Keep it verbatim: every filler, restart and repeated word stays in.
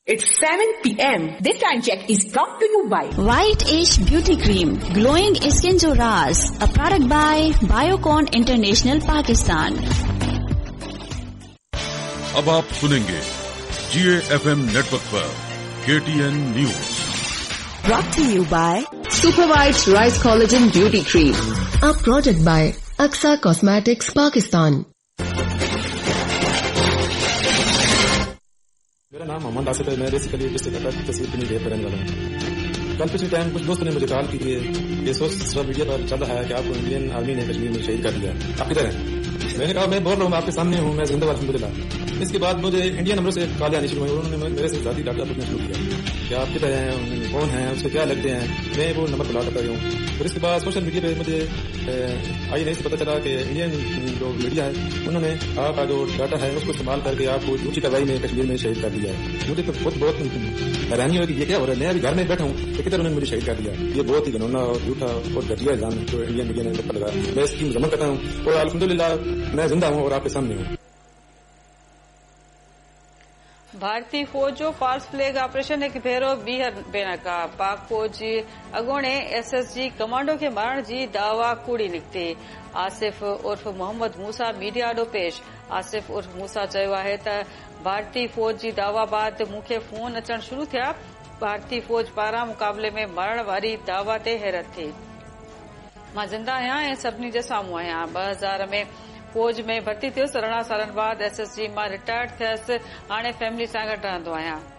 It's seven p m This time check is brought to you by White Ash Beauty Cream, Glowing Skin Jo Raaz, a product by Biocon International Pakistan. अब आप सुनेंगे जीए FM network पर KTN news. brought to you by Supervite Rice Collagen Beauty Cream, a product by Aksa Cosmetics Pakistan. मेरा नाम मोहम्मद आसिफ है। मैं basically district attack तहसील की नीचे रहने वाला हूँ। कल पिछले टाइम कुछ दोस्तों ने मुझे कॉल की ये सोशल मीडिया पर चल रहा है कि आपको इंडियन आर्मी ने कश्मीर में शहीद कर दिया। आप किधर हैं? मैंने कहा मैं बोल रहा हूँ, आपके सामने हूँ, मैं जिंदा अल्हम्दुलिल्लाह। इसके बाद मुझे इंडिया नंबर से कॉल आनी शुरू हुई। उन्होंने मेरे से जाती डाटा पूछना शुरू किया कि आप किधर हैं, कौन हैं, उसके क्या लगते हैं। मैं वो नंबर बुला करता हूँ। फिर इसके बाद सोशल मीडिया पे मुझे आई नहीं से पता चला कि इंडियन जो मीडिया है उन्होंने आपका जो डाटा है उसको इस्तेमाल करके आपको ऊंची कार्रवाई में कश्मीर में शहीद कर दिया है। मुझे तो बहुत बहुत हैरानी हुई कि ये क्या हो रहा है। मैं अभी घर में बैठा हूँ तो किधर उन्होंने मुझे शहीद कर दिया। ये बहुत ही घिनौना और झूठा और घटिया इल्जाम जो इंडियन मीडिया ने लगा। मैं इसकी मजम्मत करता हूँ और अल्हम्दुलिल्लाह मैं जिंदा हूँ और आपके सामने हूँ। भारतीय फौज जो फाल्स फ्लैग ऑपरेशन एक भेरो बीहर बेनकाब। पाक फौज अगोणे एसएसजी कमांडो के मारण जी दावा कूड़ी निकिती। आसिफ उर्फ मोहम्मद मूसा मीडिया आॾो पेश। आसिफ उर्फ मूसा चयो आहे त भारतीय फौज जी दावा बाद मूंखे फोन अचण शुरू थिया। भारतीय फौज पारां मुक़ाबले में मरण वारी दावा ते हैरत थी। मां जिंदा आहियां ऐं सभिनी जे साम्हूं आहियां। ॿ हज़ार में फौज में भर्ती थियुसि। अरिड़हं सालनि बाद एसएसजी मां रिटायर्ड थियसि। हाणे फैमिली सां गॾु रहंदो आहियां।